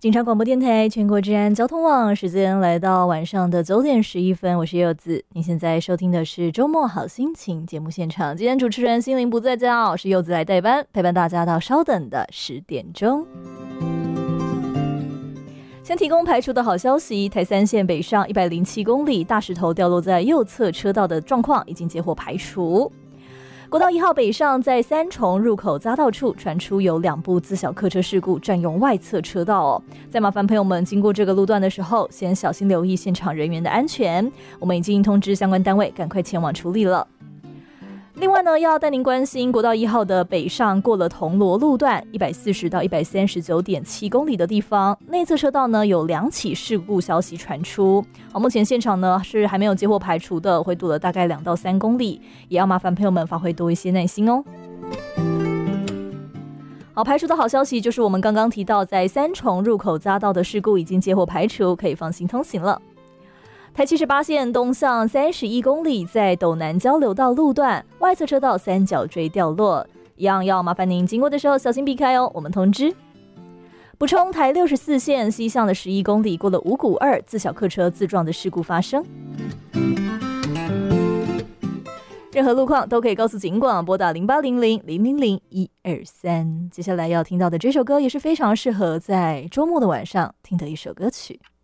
警察广播电台全国治安交通网，时间来到晚上的9点11分，我是柚子。您现在收听的是周末好心情节目现场，今天主持人心灵不在家哦，是柚子来代班，陪伴大家到稍等的10点钟。先提供排除的好消息，台3线北上107公里大石头掉落在右侧车道的状况已经接获排除。国道1号北上在三重入口匝道处传出有2部自小客车事故占用外侧车道哦，再麻烦朋友们经过这个路段的时候，先小心留意现场人员的安全，我们已经通知相关单位赶快前往处理了。另外呢，要带您关心国道1号的北上过了铜锣路段140到139.7公里的地方，内侧车道呢有2起事故消息传出。目前现场呢是还没有接获排除的，会堵了大概2到3公里，也要麻烦朋友们发挥多一些耐心哦。好，排除的好消息就是我们刚刚提到在三重入口匝道的事故已经接获排除，可以放心通行了。台78线东向31公里，在斗南交流道路段外侧车道三角锥掉落，一样要麻烦您经过的时候小心避开哦，我们通知。补充，台64线西向的11公里过了五股2自小客车自撞的事故发生。任何路况都可以告诉警广，拨打0800-000-123。接下来要听到的这首歌也是非常适合在周末的晚上听的一首歌曲。